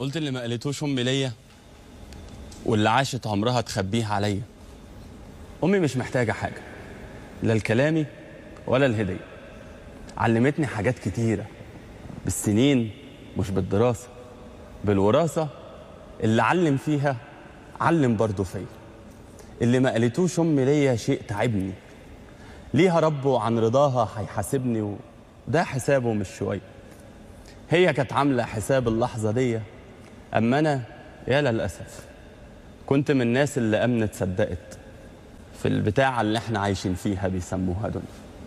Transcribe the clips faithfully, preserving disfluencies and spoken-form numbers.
قلت اللي ما قالتوش امي ليا واللي عاشت عمرها تخبيه عليا. امي مش محتاجه حاجه، لا الكلامي ولا الهديه. علمتني حاجات كتيره بالسنين مش بالدراسه، بالوراثه. اللي علم فيها علم برضه فيا. اللي ما قالتوش امي ليا شيء تعبني، ليها ربه عن رضاها هيحاسبني، وده حسابه مش شويه. هي كانت عامله حساب اللحظه دي، اما انا يا للاسف كنت من الناس اللي امنت صدقت في البتاعه اللي احنا عايشين فيها بيسموها دنيا.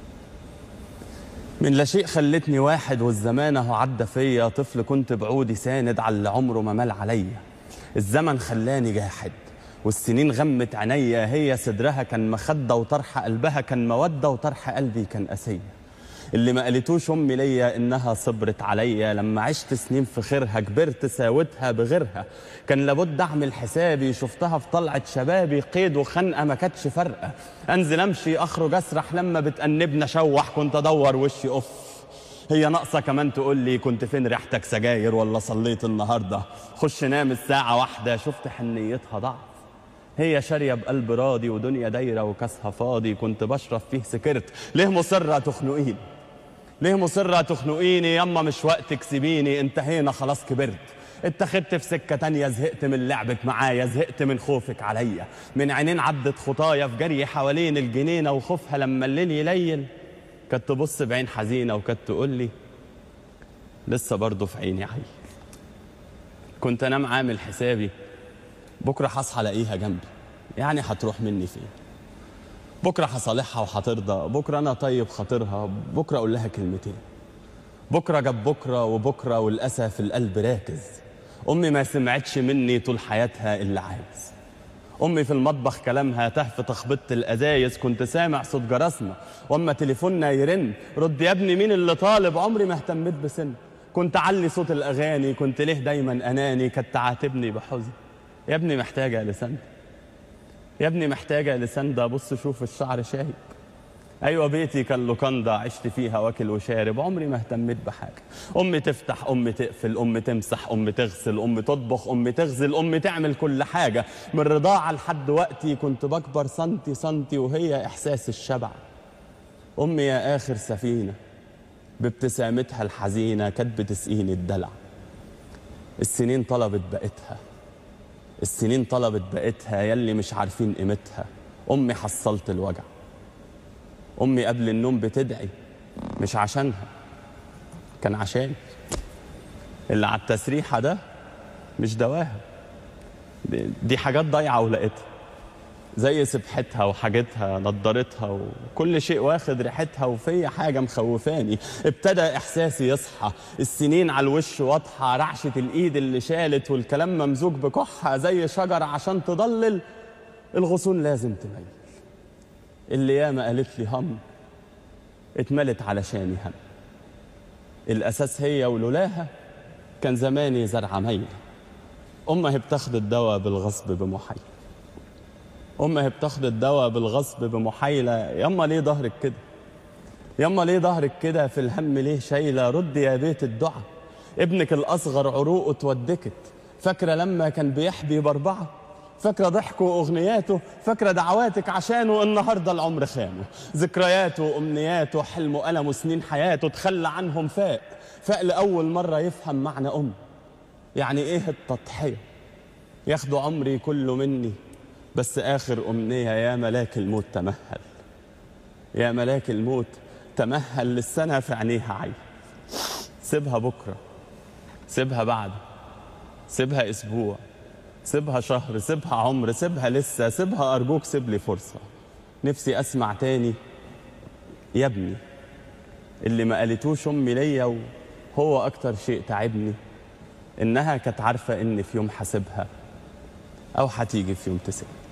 من لا شيء خلتني واحد، والزمان اهو عدى فيا. طفل كنت بعودي ساند على اللي عمره ما مال عليا. الزمن خلاني جاحد والسنين غمت عينيا. هي صدرها كان مخده وطرح قلبها كان موده، وطرح قلبي كان قاسيه. اللي ما قالتوش امي ليا انها صبرت عليا. لما عشت سنين في خيرها كبرت ساوتها بغيرها. كان لابد اعمل حسابي، شفتها في طلعه شبابي. قيد وخنقه ما كانتش فارقه. انزل امشي اخرج اسرح، لما بتأنبني اشوح كنت ادور وشي اوف. هي ناقصه كمان تقول لي كنت فين ريحتك سجاير ولا صليت النهارده. خش نام الساعه واحده، شفت حنيتها ضعف. هي شاريه بقلب راضي ودنيا دايره وكاسها فاضي. كنت بشرب فيه سكرت. ليه مصره تخنقيني؟ ليه مصره تخنقيني؟ يما مش وقتك سيبيني، انتهينا خلاص كبرت. اتخدت في سكه تانيه، زهقت من لعبك معايا، زهقت من خوفك عليا. من عينين عدت خطايا في جري حوالين الجنينه، وخوفها لما الليل يليل كانت تبص بعين حزينه وكانت تقول لي لسه برضه في عيني عيل. كنت انام عامل حسابي بكره هصحى الاقيها جنبي، يعني هتروح مني فين؟ بكره هصالحها وهترضى، بكره انا طيب خاطرها، بكره اقول لها كلمتين. بكره جاب بكره وبكره والاسى في القلب راكز. امي ما سمعتش مني طول حياتها اللي عايز. امي في المطبخ كلامها تهف تخبط الازايز. كنت سامع صوت جرسنا واما تليفوننا يرن، رد يا ابني مين اللي طالب. عمري ما اهتميت بسن. كنت علي صوت الاغاني، كنت ليه دايما اناني. كانت تعاتبني بحزن، يا ابني محتاجه لسان، يا ابني محتاجه لسان. ده بص شوف الشعر شايب. ايوه بيتي كان لوكاندا عشت فيها واكل وشارب. عمري ما اهتميت بحاجه. امي تفتح، امي تقفل، امي تمسح، امي تغسل، امي تطبخ، امي تغزل، امي تعمل كل حاجه. من رضاعه لحد وقتي كنت بكبر سنتي سنتي، وهي احساس الشبع. امي يا اخر سفينه بابتسامتها الحزينه كانت بتسقيني الدلع. السنين طلبت بقتها، السنين طلبت بقتها، يلي مش عارفين قيمتها. امي حصلت الوجع. امي قبل النوم بتدعي، مش عشانها كان عشاني. اللي على التسريحه ده مش دواها، دي حاجات ضايعه ولقيتها، زي سبحتها وحاجتها نضارتها وكل شيء واخد ريحتها. وفي حاجه مخوفاني، ابتدى احساسي يصحى. السنين على الوش واضحه، رعشه الايد اللي شالت والكلام ممزوج بكحه. زي شجره عشان تضلل الغصون لازم تميل. اللي ياما قالت لي هم اتملت علشاني هم. الاساس هي ولولاها كان زماني زرعه ميله. امها بتاخد الدواء بالغصب بمحايله. امها بتاخد الدواء بالغصب بمحايله. ياما ليه ظهرك كده؟ ياما ليه ظهرك كده؟ في الهم ليه شايله؟ رد يا بيت الدعاء، ابنك الاصغر عروقه اتودكت. فاكره لما كان بيحبي باربعه؟ فاكره ضحكه واغنياته؟ فاكره دعواتك عشانه؟ النهارده العمر خانه. ذكرياته وامنياته، حلمه وألمه، سنين حياته تخلى عنهم. فاق فاق لاول مره يفهم معنى ام، يعني ايه التضحيه. ياخدوا عمري كله مني، بس آخر أمنية يا ملاك الموت تمهل. يا ملاك الموت تمهل، للسنة في عينيها عين. سيبها بكرة، سيبها بعد، سيبها أسبوع، سيبها شهر، سيبها عمر، سيبها لسه، سيبها أرجوك سيب لي فرصة. نفسي أسمع تاني يا ابني اللي ما قالتوش أمي ليا. وهو أكتر شيء تعبني إنها كانت عارفة إن في يوم حاسبها أو هتيجي في يوم تسيبها.